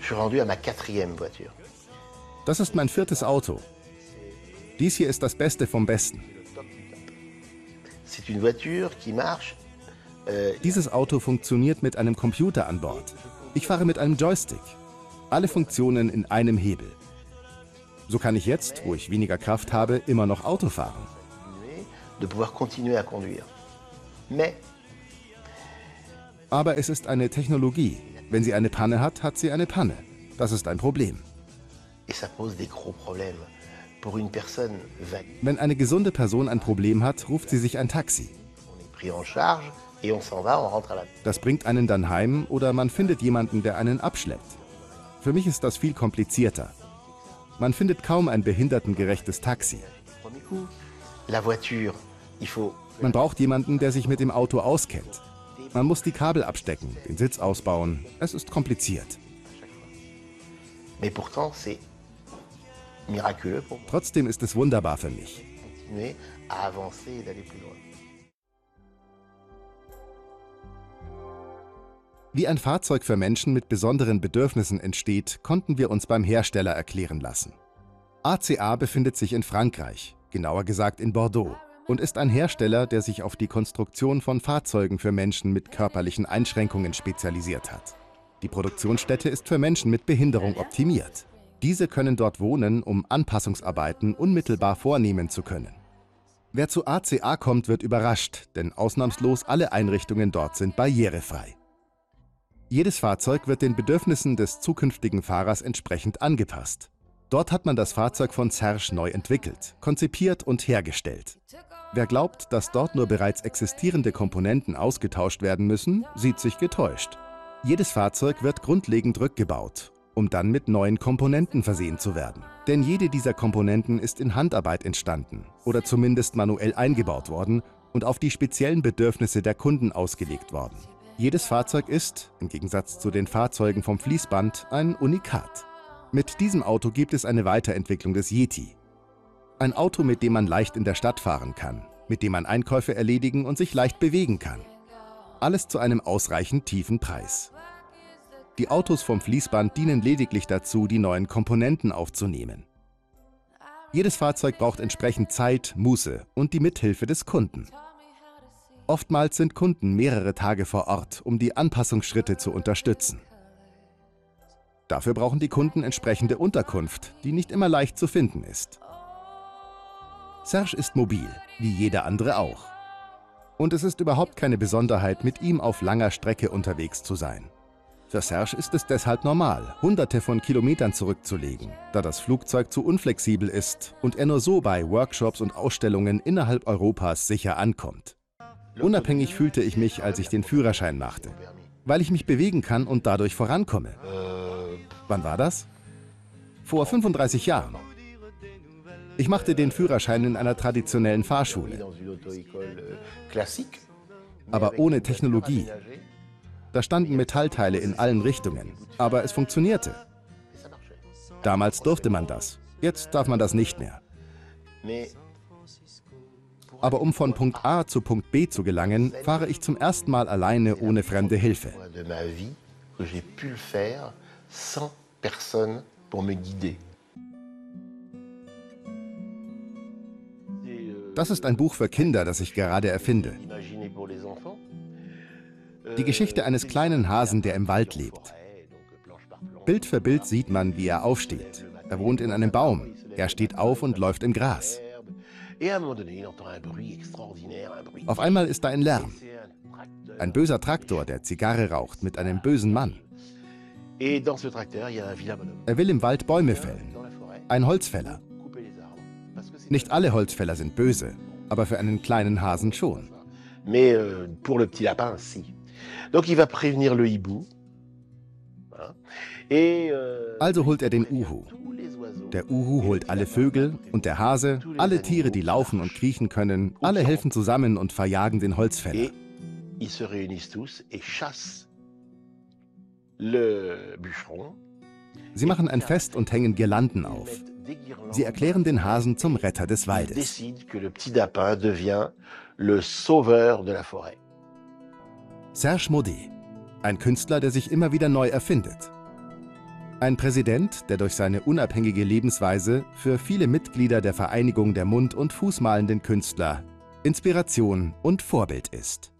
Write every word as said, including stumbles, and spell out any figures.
Je suis rendu à ma quatrième voiture. Das ist mein viertes Auto. Dies hier ist das Beste vom Besten. C'est une voiture qui marche. Euh, Dieses Auto funktioniert mit einem Computer an Bord. Ich fahre mit einem Joystick. Alle Funktionen in einem Hebel. So kann ich jetzt, wo ich weniger Kraft habe, immer noch Auto fahren. de pouvoir continuer à conduire. Mais Aber es ist eine Technologie. Wenn sie eine Panne hat, hat sie eine Panne. Das ist ein Problem. et ça pose des gros problèmes pour une personne valide. Wenn eine gesunde Person ein Problem hat, ruft sie sich ein Taxi. On est pris en charge et on s'en va, on rentre à la. Das bringt einen dann heim oder man findet jemanden, der einen abschleppt. Für mich ist das viel komplizierter. Man findet kaum ein behindertengerechtes Taxi. Premier coup, la voiture, il faut. Man braucht jemanden, der sich mit dem Auto auskennt. Man muss die Kabel abstecken, den Sitz ausbauen. Es ist kompliziert. Mais pourtant, c'est miraculeux pour Trotzdem ist es wunderbar für mich. continuer à avancer et d'aller plus loin. Wie ein Fahrzeug für Menschen mit besonderen Bedürfnissen entsteht, konnten wir uns beim Hersteller erklären lassen. A C A befindet sich in Frankreich, genauer gesagt in Bordeaux, und ist ein Hersteller, der sich auf die Konstruktion von Fahrzeugen für Menschen mit körperlichen Einschränkungen spezialisiert hat. Die Produktionsstätte ist für Menschen mit Behinderung optimiert. Diese können dort wohnen, um Anpassungsarbeiten unmittelbar vornehmen zu können. Wer zu A C A kommt, wird überrascht, denn ausnahmslos alle Einrichtungen dort sind barrierefrei. Jedes Fahrzeug wird den Bedürfnissen des zukünftigen Fahrers entsprechend angepasst. Dort hat man das Fahrzeug von Serge neu entwickelt, konzipiert und hergestellt. Wer glaubt, dass dort nur bereits existierende Komponenten ausgetauscht werden müssen, sieht sich getäuscht. Jedes Fahrzeug wird grundlegend rückgebaut, um dann mit neuen Komponenten versehen zu werden. Denn jede dieser Komponenten ist in Handarbeit entstanden oder zumindest manuell eingebaut worden und auf die speziellen Bedürfnisse der Kunden ausgelegt worden. Jedes Fahrzeug ist, im Gegensatz zu den Fahrzeugen vom Fließband, ein Unikat. Mit diesem Auto gibt es eine Weiterentwicklung des Yeti. Ein Auto, mit dem man leicht in der Stadt fahren kann, mit dem man Einkäufe erledigen und sich leicht bewegen kann. Alles zu einem ausreichend tiefen Preis. Die Autos vom Fließband dienen lediglich dazu, die neuen Komponenten aufzunehmen. Jedes Fahrzeug braucht entsprechend Zeit, Muße und die Mithilfe des Kunden. Oftmals sind Kunden mehrere Tage vor Ort, um die Anpassungsschritte zu unterstützen. Dafür brauchen die Kunden entsprechende Unterkunft, die nicht immer leicht zu finden ist. Serge ist mobil, wie jeder andere auch. Und es ist überhaupt keine Besonderheit, mit ihm auf langer Strecke unterwegs zu sein. Für Serge ist es deshalb normal, Hunderte von Kilometern zurückzulegen, da das Flugzeug zu unflexibel ist und er nur so bei Workshops und Ausstellungen innerhalb Europas sicher ankommt. Unabhängig fühlte ich mich, als ich den Führerschein machte, weil ich mich bewegen kann und dadurch vorankomme. Wann war das? Vor fünfunddreißig Jahren. Ich machte den Führerschein in einer traditionellen Fahrschule, aber ohne Technologie. Da standen Metallteile in allen Richtungen, aber es funktionierte. Damals durfte man das, jetzt darf man das nicht mehr. Aber um von Punkt A zu Punkt B zu gelangen, fahre ich zum ersten Mal alleine ohne fremde Hilfe. Das ist ein Buch für Kinder, das ich gerade erfinde. Die Geschichte eines kleinen Hasen, der im Wald lebt. Bild für Bild sieht man, wie er aufsteht. Er wohnt in einem Baum. Er steht auf und läuft im Gras. Auf einmal ist da ein Lärm. Ein böser Traktor, der Zigarre raucht, mit einem bösen Mann. Er will im Wald Bäume fällen. Ein Holzfäller. Nicht alle Holzfäller sind böse, aber für einen kleinen Hasen schon. Also holt er den Uhu. Der Uhu holt alle Vögel und der Hase, alle Tiere, die laufen und kriechen können, alle helfen zusammen und verjagen den Holzfäller. Sie machen ein Fest und hängen Girlanden auf. Sie erklären den Hasen zum Retter des Waldes. Serge Maudet, ein Künstler, der sich immer wieder neu erfindet. Ein Präsident, der durch seine unabhängige Lebensweise für viele Mitglieder der Vereinigung der Mund- und Fußmalenden Künstler Inspiration und Vorbild ist.